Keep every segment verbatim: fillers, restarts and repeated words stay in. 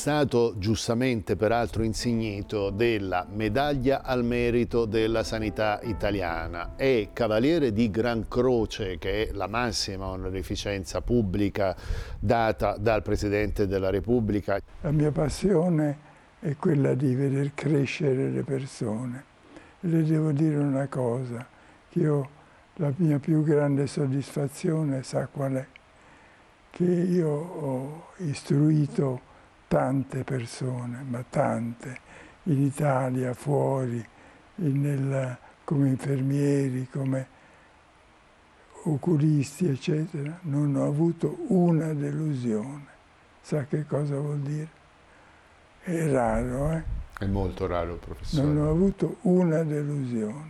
stato giustamente peraltro insignito della medaglia al merito della sanità italiana, è cavaliere di Gran Croce, che è la massima onorificenza pubblica data dal Presidente della Repubblica. La mia passione è quella di veder crescere le persone. E le devo dire una cosa, che io, la mia più grande soddisfazione, sa qual è? Che io ho istruito tante persone, ma tante, in Italia, fuori, in nel, come infermieri, come oculisti, eccetera. Non ho avuto una delusione. Sa che cosa vuol dire? È raro, eh? È molto raro, professore. Non ho avuto una delusione.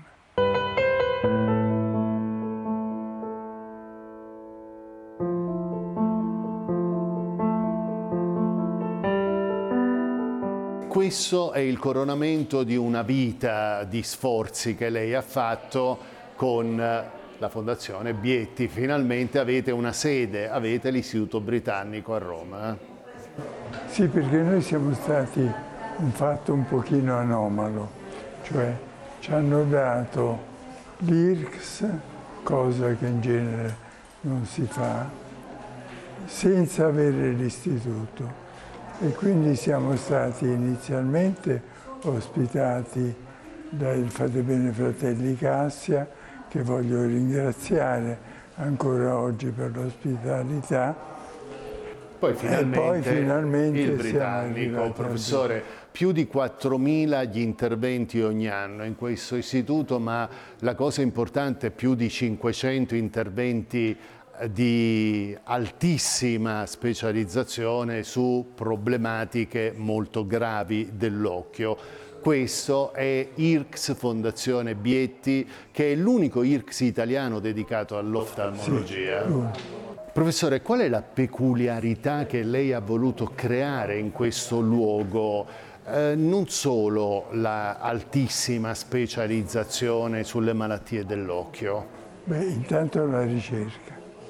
Questo è il coronamento di una vita di sforzi che lei ha fatto con la Fondazione Bietti. Finalmente avete una sede, avete l'Istituto Britannico a Roma. Eh? Sì, perché noi siamo stati un fatto un pochino anomalo, cioè ci hanno dato l'I R C S, cosa che in genere non si fa, senza avere l'istituto. E quindi siamo stati inizialmente ospitati dai Fate Bene Fratelli Cassia, che voglio ringraziare ancora oggi per l'ospitalità. Poi finalmente, e poi finalmente il Britannico, professore, più di quattromila gli interventi ogni anno in questo istituto, ma la cosa importante è più di cinquecento interventi di altissima specializzazione su problematiche molto gravi dell'occhio. Questo è I R C S Fondazione Bietti, che è l'unico I R C S italiano dedicato all'oftalmologia. Sì. Professore, qual è la peculiarità che lei ha voluto creare in questo luogo? Eh, non solo l'altissima specializzazione sulle malattie dell'occhio. Beh, intanto la ricerca.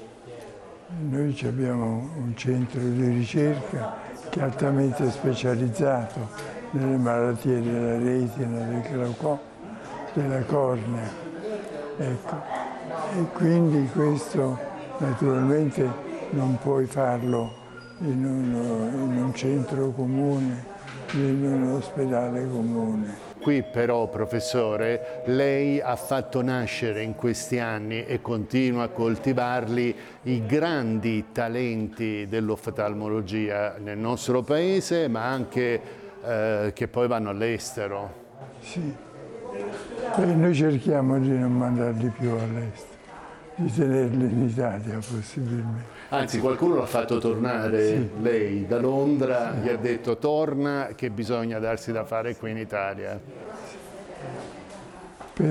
Noi abbiamo un centro di ricerca che è altamente specializzato nelle malattie della retina, del glaucoma, della cornea. Ecco. E quindi questo naturalmente non puoi farlo in, uno, in un centro comune, in un ospedale comune. Qui però, professore, lei ha fatto nascere in questi anni e continua a coltivarli i grandi talenti dell'oftalmologia nel nostro paese, ma anche eh, che poi vanno all'estero. Sì, e noi cerchiamo di non mandarli più all'estero, di tenerli in Italia possibilmente. Anzi, qualcuno l'ha fatto tornare, sì. Lei da Londra, sì. Gli ha detto torna che bisogna darsi da fare qui in Italia.